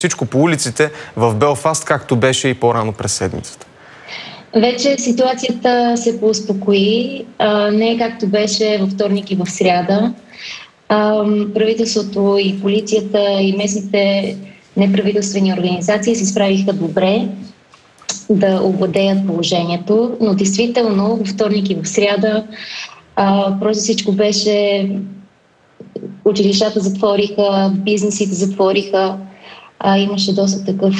всичко по улиците в Белфаст, както беше и по-рано през седмицата? Вече ситуацията се поуспокои. Не е както беше във вторник и в сряда. Правителството и полицията и местните неправителствени организации се справиха добре да овладеят положението, но действително във вторник и в сряда просто всичко беше... Училищата затвориха, бизнесите затвориха, имаше доста такъв...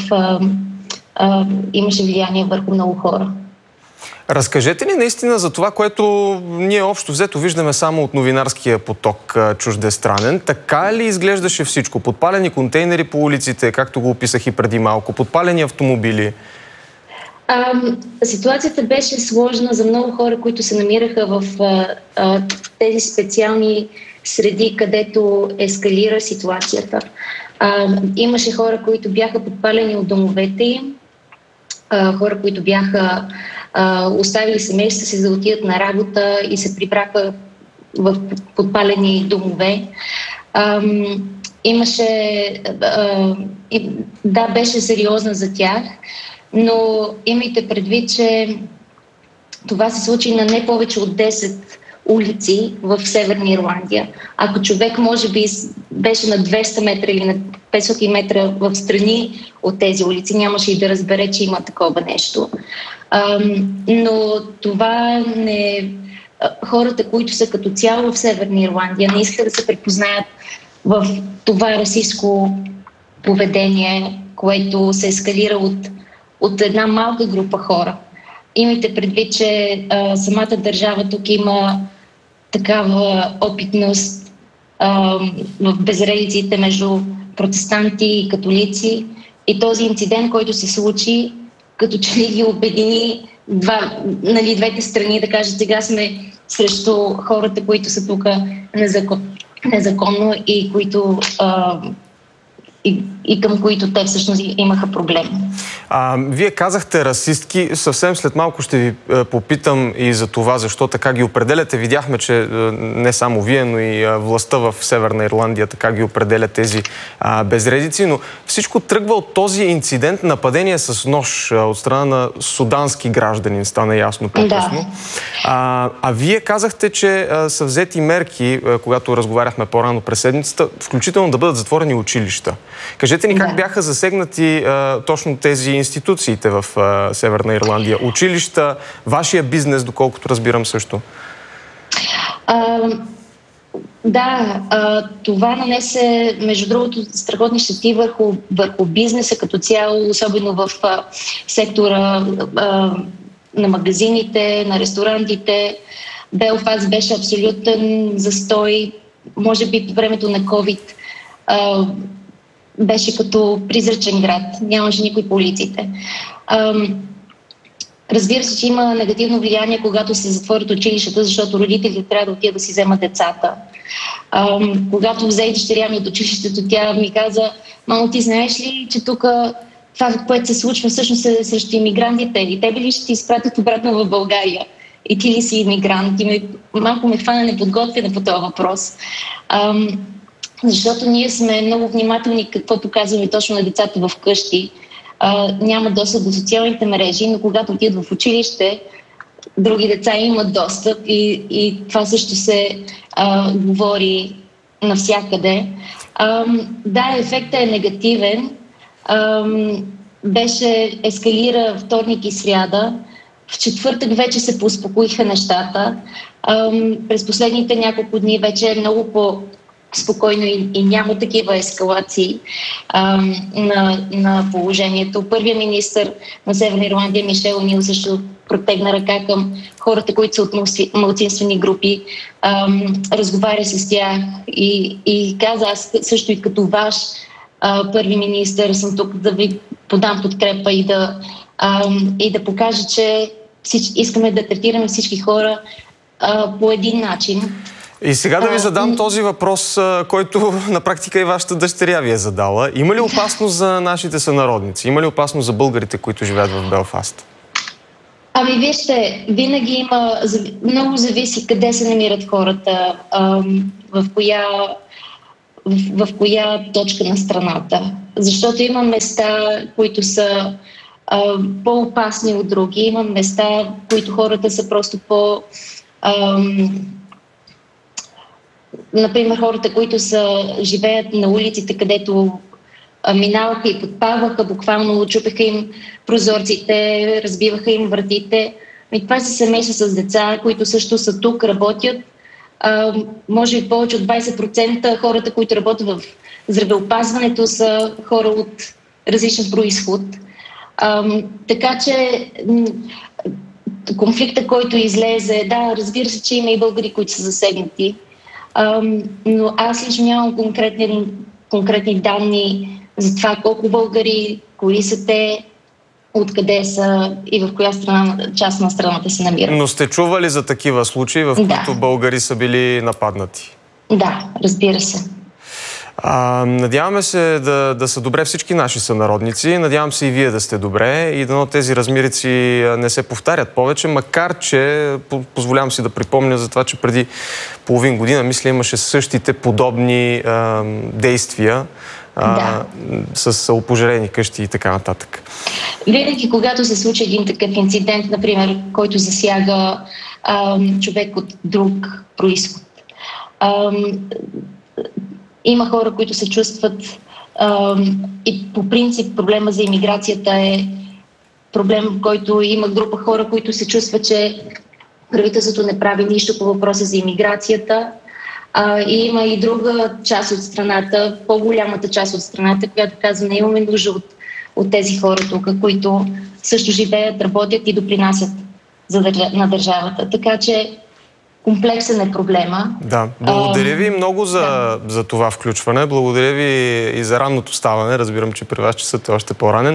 имаше влияние върху много хора. Разкажете ни наистина за това, което ние общо взето виждаме само от новинарския поток чуждестранен. Така ли изглеждаше всичко? Подпалени контейнери по улиците, както го описах и преди малко, подпалени автомобили? Ситуацията беше сложна за много хора, които се намираха в тези специални среди, където ескалира ситуацията. Имаше хора, които бяха подпалени от домовете им, хора, които бяха оставили семействата си да отидат на работа и се прибраха в подпалени домове. Да, беше сериозна за тях, но имайте предвид, че това се случи на не повече от 10 улици в Северна Ирландия. Ако човек може би беше на 200 метра или на 500 метра в страни от тези улици, нямаше и да разбере, че има такова нещо. Но това не... Хората, които са като цяло в Северна Ирландия, не искат да се препознаят в това расистско поведение, което се ескалира от една малка група хора. Имайте предвид, че самата държава тук има такава опитност в безредиците между протестанти и католици. И този инцидент, който се случи, като че ли ги обедини двете страни, да кажат, сега сме срещу хората, които са тук незаконно и които... И към които те всъщност имаха проблеми. Вие казахте расистки. Съвсем след малко ще ви попитам и за това, защо така ги определяте. Видяхме, че не само вие, но и властта в Северна Ирландия така ги определя тези безредици. Но всичко тръгва от този инцидент, нападение с нож от страна на судански гражданин, стана ясно по-късно. Да. Вие казахте, че са взети мерки, когато разговаряхме по-рано през седмицата, включително да бъдат затворени училища. Кажете ни как бяха засегнати точно тези институциите в Северна Ирландия? Училища, вашия бизнес, доколкото разбирам също. Това нанесе, между другото, страхотни щети върху бизнеса като цяло, особено в сектора на магазините, на ресторантите. Белфаст беше абсолютен застой. Може би по времето на COVID беше като призрачен град. Нямаше никой по улиците. Разбира се, че има негативно влияние, когато се затворят училищата, защото родителите трябва да отидат да си вземат децата. Когато взе дъщеря ми от училището, тя ми каза: мамо, ти знаеш ли, че тук това, което се случва, всъщност е срещу имигрантите? И те би ли ще ти изпратят обратно в България? И ти ли си имигрант? И малко ме хвана неподготвена по този въпрос. Защото ние сме много внимателни какво показваме точно на децата в къщи. Няма достъп до социалните мрежи, но когато отидат в училище, други деца имат достъп и това също се говори навсякъде. Ефектът е негативен. Ескалира вторник и сряда. В четвъртък вече се поуспокоиха нещата. През последните няколко дни вече е много по-спокойно и няма такива ескалации на положението. Първият министър на Северна Ирландия Мишел О'Нил също протегна ръка към хората, които са от малцинствени групи, разговаря с тях и каза: аз също и като ваш първи министър съм тук да ви подам подкрепа и да покажа, че искаме да третираме всички хора по един начин. И сега да ви задам този въпрос, който на практика и вашата дъщеря ви е задала. Има ли опасност за нашите сънародници? Има ли опасност за българите, които живеят в Белфаст? Вижте, винаги има... Много зависи къде се намират хората, в в коя точка на страната. Защото има места, които са по-опасни от други. Има места, в които хората са просто например, хората, които живеят на улиците, където минаваха и подпалваха, буквално чупеха им прозорците, разбиваха им вратите. И това се семейства с деца, които също са тук, работят. Може би повече от 20% хората, които работят в здравеопазването, са хора от различен произход. Така че конфликта, който излезе, да, разбира се, че има и българи, които са засегнати. Но аз лично нямам конкретни данни за това колко българи, кои са те, откъде са и в коя част на страната се намират. Но сте чували за такива случаи, в които българи са били нападнати? Да, разбира се. Надяваме се да са добре всички наши сънародници. Надявам се и вие да сте добре и дано тези размирици не се повтарят повече, макар че позволявам си да припомня за това, че преди половин година, мисля, имаше същите подобни действия с опожарени къщи и така нататък. Винаги, когато се случи един такъв инцидент, например, който засяга човек от друг произход, има хора, които се чувстват и по принцип проблема за имиграцията е проблем, в който има група хора, които се чувстват, че правителството не прави нищо по въпроса за имиграцията. И има и друга част от страната, по-голямата част от страната, която казва, не имаме нужда от тези хора тук, които също живеят, работят и допринасят на държавата. Така че комплексен е проблема. Да, благодаря ви много за това включване. Благодаря ви и за ранното ставане. Разбирам, че при вас часът е още по-ранен.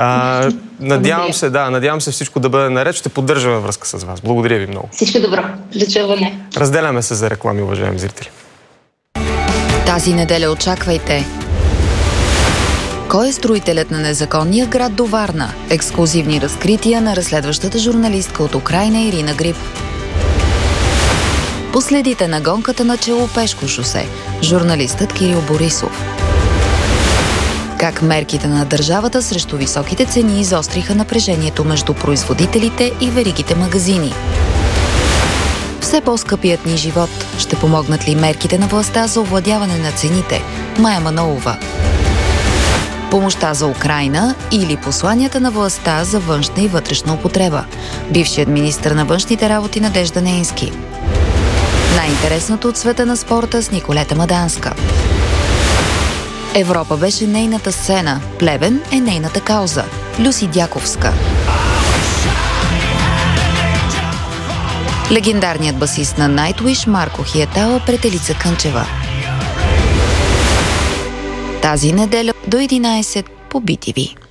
Надявам се всичко да бъде наред. Ще поддържаме връзка с вас. Благодаря ви много. Всичко добро. До чуване. Разделяме се за реклами, уважаеми зрители. Тази неделя очаквайте. Кой е строителят на незаконния град до Варна? Ексклузивни разкрития на разследващата журналистка от Украйна Ирина Грип. Последите на гонката на Челопешко шосе. Журналистът Кирил Борисов. Как мерките на държавата срещу високите цени изостриха напрежението между производителите и веригите магазини. Все по-скъпият ни живот. Ще помогнат ли мерките на властта за овладяване на цените? Мая Манолова. Помощта за Украйна или посланията на властта за външна и вътрешна употреба? Бившият министър на външните работи Надежда Неински. Най-интересното от света на спорта с Николета Маданска. Европа беше нейната сцена, Плевен е нейната кауза. Люси Дяковска. Легендарният басист на Nightwish Марко Хиетала пред Елица Кънчева. Тази неделя до 11 по BTV.